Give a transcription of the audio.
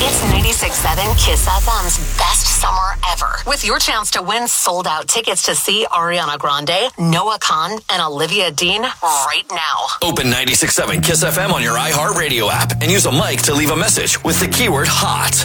It's 96.7 Kiss FM's best summer ever. With your chance to win sold-out tickets to see Ariana Grande, Noah Kahan, and Olivia Dean right now. Open 96.7 Kiss FM on your iHeartRadio app and use a mic to leave a message with the keyword HOT.